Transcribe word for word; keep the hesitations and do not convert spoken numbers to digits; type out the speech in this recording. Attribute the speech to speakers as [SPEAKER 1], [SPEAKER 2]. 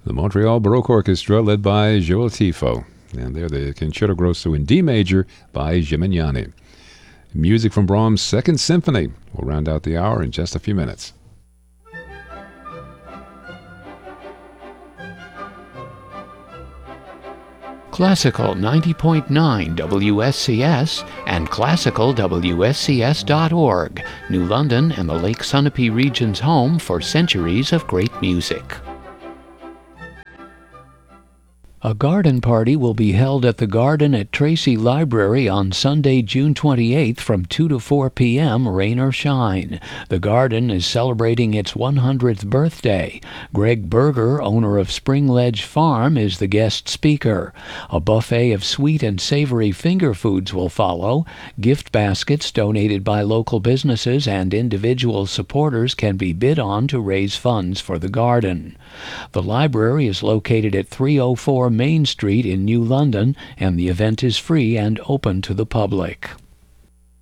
[SPEAKER 1] The Montreal Baroque Orchestra, led by Joel Tifo. And they're the Concerto Grosso in D major by Gimignani. Music from Brahms' Second Symphony. We'll round out the hour in just a few minutes.
[SPEAKER 2] Classical ninety point nine W S C S and classical W S C S dot org. New London and the Lake Sunapee region's home for centuries of great music. A garden party will be held at the Garden at Tracy Library on Sunday, June twenty-eighth from two to four p m, rain or shine. The garden is celebrating its one hundredth birthday. Greg Berger, owner of Spring Ledge Farm, is the guest speaker. A buffet of sweet and savory finger foods will follow. Gift baskets donated by local businesses and individual supporters can be bid on to raise funds for the garden. The library is located at three oh four Main Street in New London, and the event is free and open to the public.